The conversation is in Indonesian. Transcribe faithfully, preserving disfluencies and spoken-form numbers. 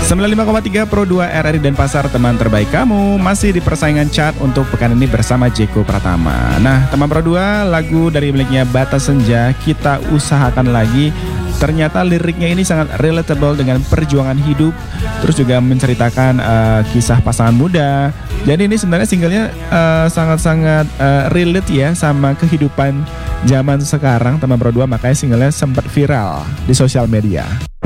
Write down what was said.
sembilan puluh lima koma tiga Pro dua R R I Denpasar, teman terbaik kamu, masih di persaingan chart untuk pekan ini bersama Jeko Pratama. Nah, teman Pro dua, lagu dari miliknya Bata Senja, Kita Usahakan Lagi. Ternyata liriknya ini sangat relatable dengan perjuangan hidup, terus juga menceritakan uh, kisah pasangan muda. Jadi ini sebenarnya singlenya uh, sangat-sangat uh, relate ya sama kehidupan zaman sekarang, teman Pro dua, makanya singlenya sempat viral di sosial media.